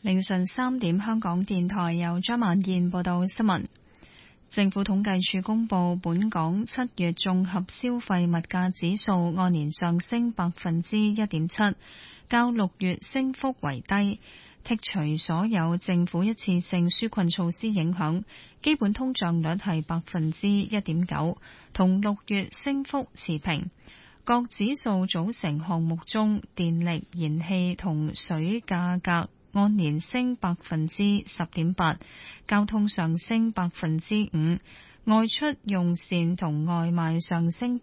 凌晨3點，香港電台由張曼燕報道新聞。政府統計處公布，本港7月綜合消費物價指數按年上升1.7%，較6月升幅為低。剔除所有政府一次性紓困措施影響，基本通脹率係1.9%，同6月升幅持平。各指數組成項目中，電力、燃氣同水價格按年升10.8%，交通上升5%，外出用膳同外賣上升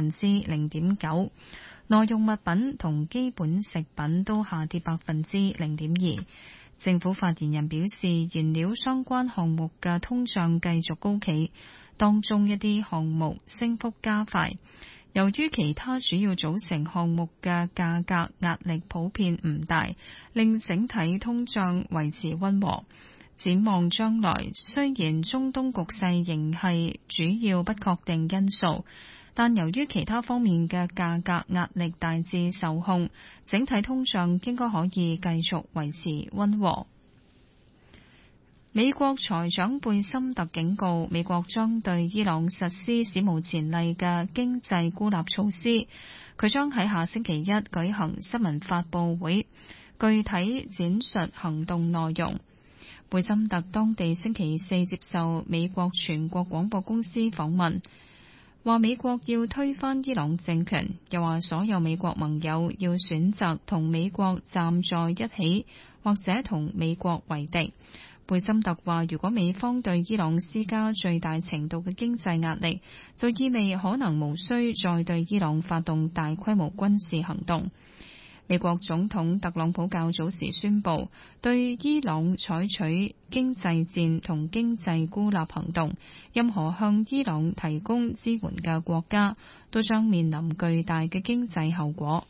0.9%，耐用物品同基本食品都下跌0.2%。政府發言人表示，燃料相關項目嘅通脹繼續高企，當中一啲項目升幅加快。由於其他主要組成項目嘅價格壓力普遍唔大，令整體通脹維持溫和。展望將來，雖然中東局勢仍係主要不確定因素，但由於其他方面嘅價格壓力大致受控，整體通脹應該可以繼續維持溫和。美國財長貝森特警告，美國將對伊朗實施史無前例嘅經濟孤立措施。佢將喺下星期一舉行新聞發佈會，具體展述行動內容。貝森特當地星期四接受美國全國廣播公司訪問，話美國要推翻伊朗政權，又話所有美國盟友要選擇同美國站在一起，或者同美國為敵。貝森特話，如果美方對伊朗施加最大程度嘅經濟壓力，就意味可能無需再對伊朗發動大規模軍事行動。美國總統特朗普較早時宣布，對伊朗採取經濟戰同經濟孤立行動，任何向伊朗提供支援嘅國家都將面臨巨大嘅經濟後果。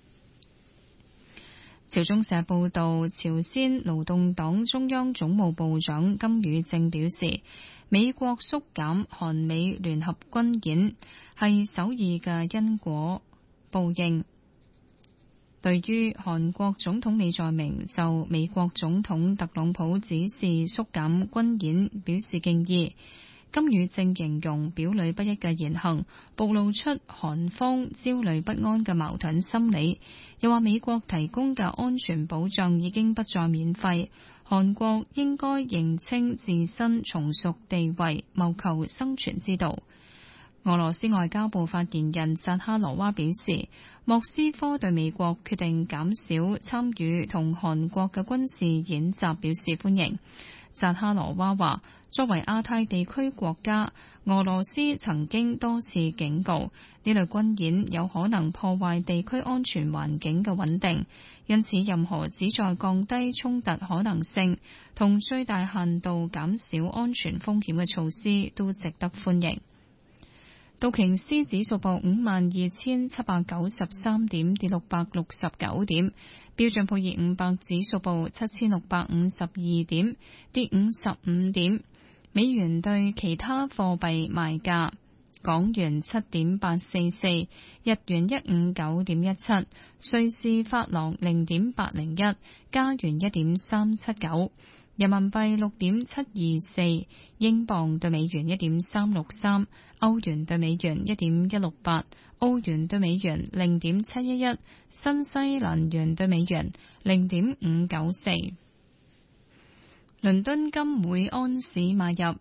朝中社報道，朝鮮勞動黨中央總務部長金宇正表示，美國縮減韓美聯合軍演係首爾嘅因果報應。對於韓國總統李在明就美國總統特朗普指示縮減軍演表示敬意，金宇正形容表裏不一嘅言行暴露出韓方焦慮不安嘅矛盾心理，又話美國提供嘅安全保障已經不再免費，韓國應該認清自身從屬地位，謀求生存之道。俄羅斯外交部發言人扎哈羅娃表示，莫斯科對美國決定減少參與同韓國嘅軍事演習表示歡迎。扎哈羅娃話，作為亞太地區國家，俄羅斯曾經多次警告，呢類軍演有可能破壞地區安全環境嘅穩定，因此任何旨在降低衝突可能性同最大限度減少安全風險嘅措施都值得歡迎。道瓊斯指數報52,793點，跌669點；標準普爾500指數報7,652點，跌55點。美元對其他貨幣賣價：港元7.844，日元159.17，瑞士法郎0.801，加元1.379。人民幣6.724，英鎊對美元1.363，歐元對美元1.168，澳元對美元0.711，新西蘭元對美元0.594。倫敦金每安士買入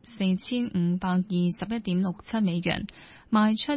4521.67美元，賣出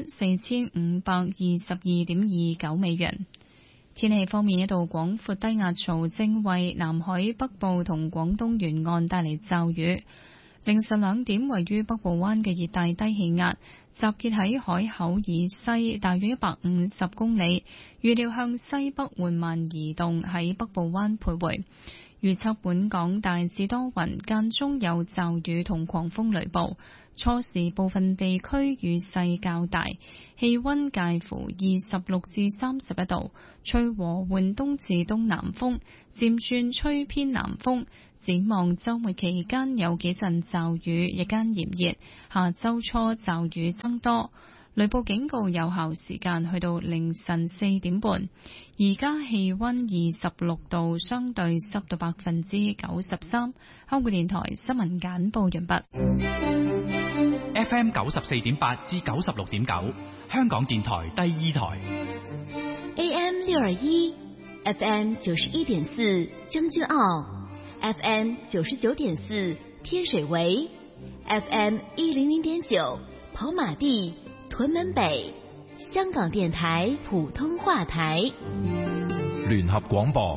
4522.29美元。天氣方面，一道廣闊低壓槽正為南海北部同廣東沿岸帶嚟驟雨。凌晨2點，位於北部灣嘅熱帶低氣壓集結喺海口以西大約150公里，預料向西北緩慢移動，喺北部灣徘徊。預測本港大致多雲，間中有驟雨同狂風雷暴，初時部分地區雨勢較大，氣溫介乎26至31度，吹和緩東至東南風，漸轉吹偏南風。展望週末期間有幾陣驟雨，日間炎熱，下週初驟雨增多。 雷暴警告有效時間去到凌晨4點半。而家氣溫26度，相對濕度93%。香港電台新聞簡報完畢。 FM 94.8至96.9，香港電台第2台。 AM 621 FM 91.4將軍澳 FM 99.4天水圍 FM 100.9跑馬地屯門北，香港電台普通話台聯合廣播。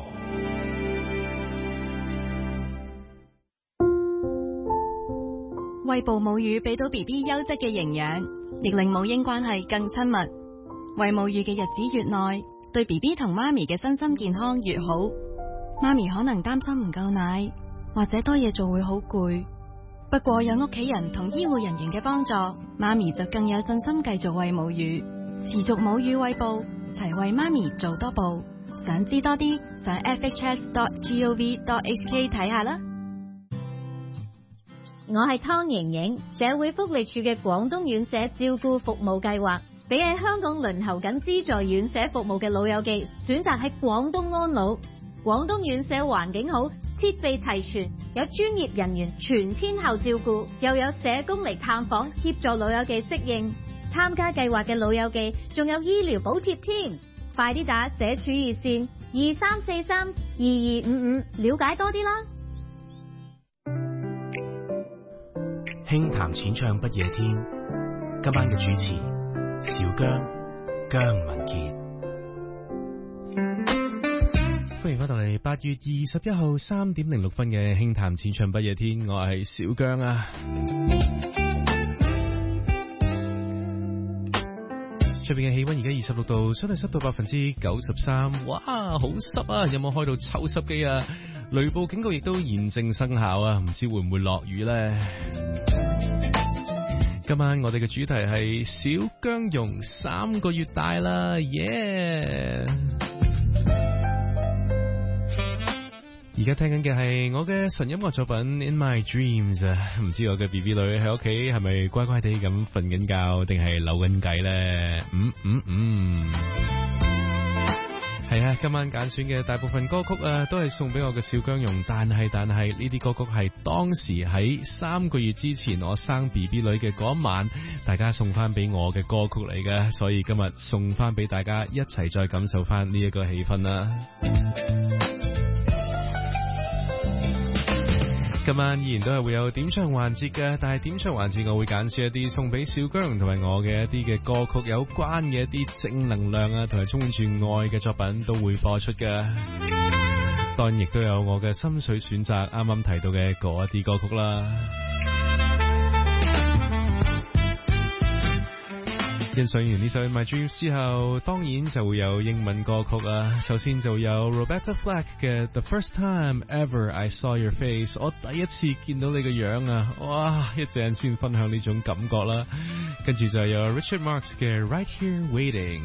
餵哺母乳俾到 BB 優質嘅營養，亦令母嬰關係更親密。餵母乳嘅日子越耐，對 BB 同媽咪嘅身心健康越好。媽咪可能擔心唔夠奶，或者多嘢做會好攰。不過有屋企人同醫護人員嘅幫助，媽咪就更有信心繼續餵母乳。持續母乳餵哺，齊為媽咪做多步。想知多啲，上 fhs.gov.hk 睇下啦。 我係湯瑩瑩，社會福利署嘅廣東院舍照顧服務計劃，俾喺香港輪候緊資助院舍服務嘅老友記選擇喺廣東安老。廣東院舍環境好，設備齊全，有專業人員全天候照顧，又有社工嚟探訪協助老友記適應。參加計劃嘅老友記仲有醫療補貼添，快啲打社署熱線23432255了解多啲啦。 輕談淺唱不夜天，今晚嘅主持小姜文傑。歡迎翻到嚟8月21號3點06分嘅輕談淺唱不夜天，我係小姜啊。出邊嘅氣溫而家26度，相對濕度93%，哇，好濕啊！有冇開到抽濕機啊？雷暴警告亦都現正生效啊，唔知會唔會落雨呢？今晚我哋嘅主題係小姜蓉3個月大啦，耶！而家聽緊嘅係我嘅純音樂作品 In My Dreams， 唔知我嘅 BB 女喺屋企係咪乖乖地咁瞓緊覺，定係扭緊計呢？係啊，今晚揀選嘅大部分歌曲啊，都係送俾我嘅小姜蓉，但係呢啲歌曲係當時喺3個月之前我生 BB 女嘅嗰晚，大家送翻俾我嘅歌曲嚟嘅，所以今日送翻俾大家一齊再感受翻呢一個氣氛啦。今晚依然都係會有點唱環節嘅，但係點唱環節我會揀選一啲送俾小姜蓉同埋我嘅一啲嘅歌曲有關嘅一啲正能量啊，同埋充滿住愛嘅作品都會播出嘅。當然亦都有我嘅心水選擇，啱啱提到嘅嗰一啲歌曲啦。欣賞完呢首 In My Dreams 之後，當然就會有英文歌曲啊。首先就有 Roberta Flack 嘅 The First Time Ever I Saw Your Face， 我第一次見到你嘅樣啊，哇！一陣先分享呢種感覺啦。跟住就有 Richard Marx 嘅 Right Here Waiting。